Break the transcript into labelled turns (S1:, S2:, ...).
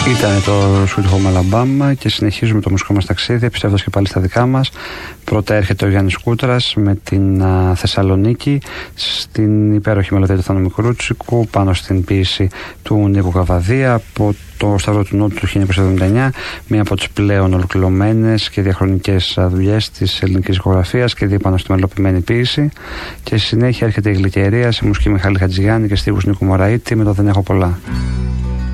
S1: Ήταν το Sweet Home Alabama και συνεχίζουμε το μουσικό μας ταξίδι, επιστρέφοντας και πάλι στα δικά μας. Πρώτα έρχεται ο Γιάννης Κούτρας με την Θεσσαλονίκη, στην υπέροχη μελωδία του Θάνου Μικρούτσικου, πάνω στην ποίηση του Νίκου Καβαδία, από το Σταυρό του Νότου του 1979, μία από τις πλέον ολοκληρωμένες και διαχρονικές δουλειές της ελληνικής δισκογραφίας και πάνω στη μελοποιημένη ποίηση. Και στη συνέχεια έρχεται η Γλυκερία σε μουσική Μιχάλη Χατζηγιάννη και στίχους Νίκου Μωραήτη με το Δεν έχω πολλά.